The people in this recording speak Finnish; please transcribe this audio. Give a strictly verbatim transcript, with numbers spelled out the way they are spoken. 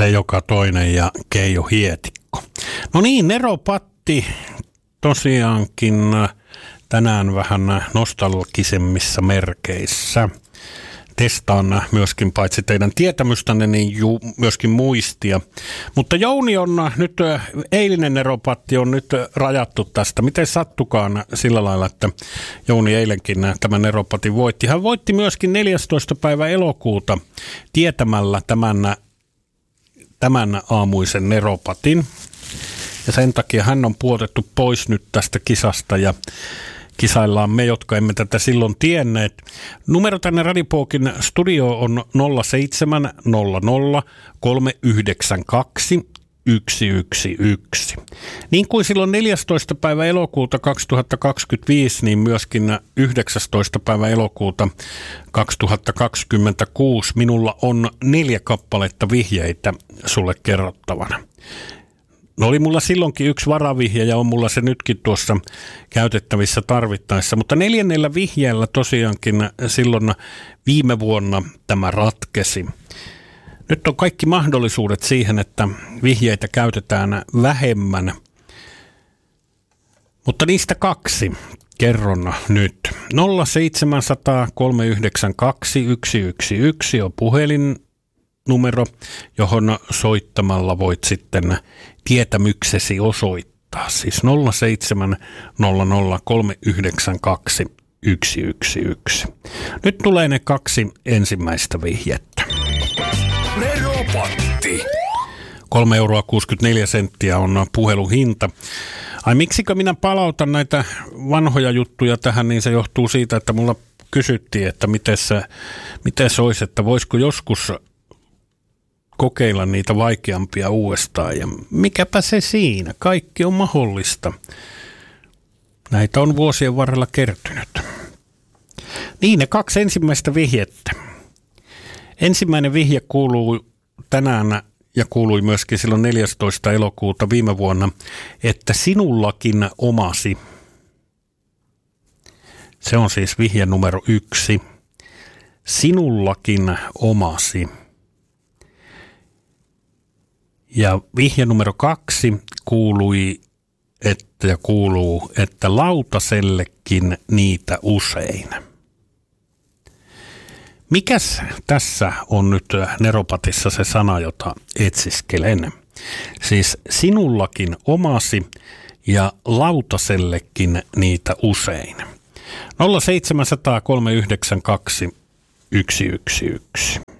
Se joka toinen ja Keijo Hietikko. No niin, Neropatti tosiaankin tänään vähän nostalgisemmissa merkeissä. Testaan myöskin paitsi teidän tietämystänne, niin ju, myöskin muistia. Mutta Jouni on nyt, eilinen Neropatti on nyt rajattu tästä. Miten sattukaan sillä lailla, että Jouni eilenkin tämän Neropatin voitti. Hän voitti myöskin neljästoista päivä elokuuta tietämällä tämän, tämän aamuisen Neropatin. Ja sen takia hän on puotettu pois nyt tästä kisasta ja kisaillaan me, jotka emme tätä silloin tienneet. Numero tänne Radipookin studio on nolla seitsemän nolla nolla kolme yhdeksän kaksi yksi yksi yksi. Niin kuin silloin neljästoista päivä elokuuta kaksituhattakaksikymmentäviisi, niin myöskin yhdeksästoista päivä elokuuta kaksituhattakaksikymmentäkuusi minulla on neljä kappaletta vihjeitä sulle kerrottavana. No oli mulla silloinkin yksi varavihje ja on mulla se nytkin tuossa käytettävissä tarvittaessa, mutta neljännellä vihjeellä tosiaankin silloin viime vuonna tämä ratkesi. Nyt on kaikki mahdollisuudet siihen, että vihjeitä käytetään vähemmän, mutta niistä kaksi kerron nyt. nolla seitsemän nolla nolla kolme yhdeksän kaksi yksi yksi yksi on puhelin. Numero, johon soittamalla voit sitten tietämyksesi osoittaa. Siis nolla seitsemän nolla nolla kolme yhdeksän kaksi yksi yksi yksi. Nyt tulee ne kaksi ensimmäistä vihjettä. Neropatti. kolme euroa kuusikymmentäneljä senttiä on puheluhinta. Ai miksikö minä palautan näitä vanhoja juttuja tähän, niin se johtuu siitä, että mulla kysyttiin, että miten se, miten se olisi, että voisiko joskus kokeilla niitä vaikeampia uudestaan ja mikäpä se siinä, kaikki on mahdollista. Näitä on vuosien varrella kertynyt. Niin, ne kaksi ensimmäistä vihjettä. Ensimmäinen vihje kuuluu tänään ja kuului myöskin silloin neljästoista elokuuta viime vuonna, että sinullakin omasi. Se on siis vihje numero yksi. Sinullakin omasi. Ja vihje numero kaksi kuului, että ja kuuluu, että lautasellekin niitä usein. Mikäs tässä on nyt Neropatissa se sana, jota etsiskelen? Siis sinullakin omasi ja lautasellekin niitä usein. nolla seitsemän nolla nolla kolme yhdeksän kaksi yksi yksi yksi.